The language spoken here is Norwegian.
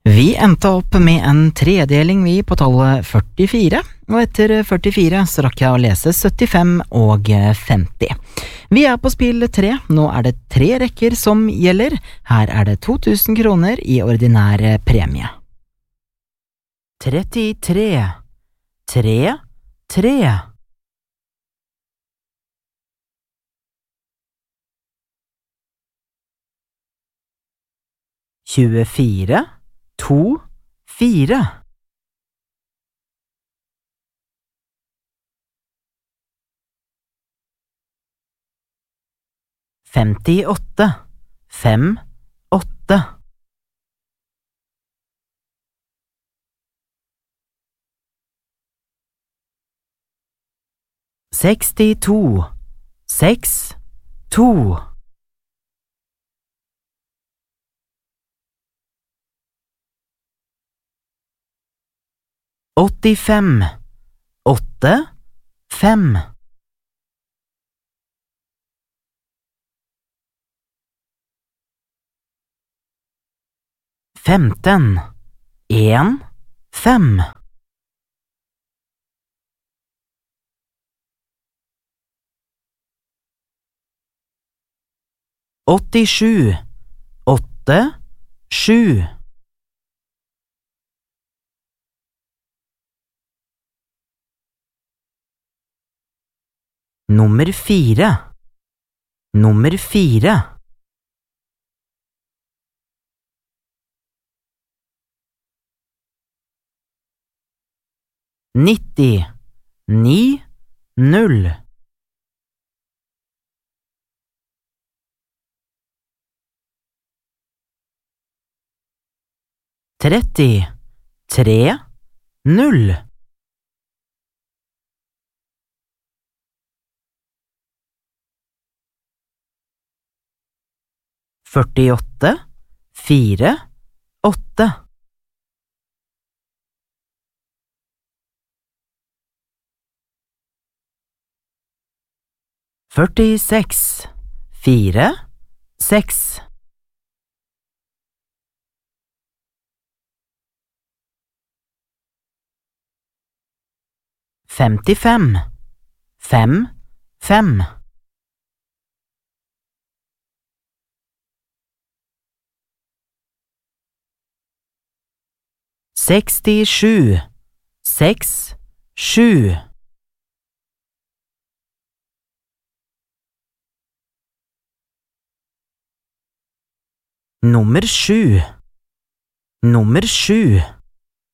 Vi endte opp med en tredeling vi på tallet 44, og etter 44 så rakk jeg å lese 75 og 50. Vi på spill 3, nå det 3 rekker som gjelder, her det 2000 kroner i ordinær premie. 33, 3, 3. 24, 2, 4. 58, 5, 8. 62, 6, 2. 85, 8, 5. 15, 1, 5. 87, 8, 7. 4, 4. 90, 9, 0. 30, 3, 0. 48, 4, 8. 46, 4, 6. 55, 5, 5. 67, 6, 7. 7, 7.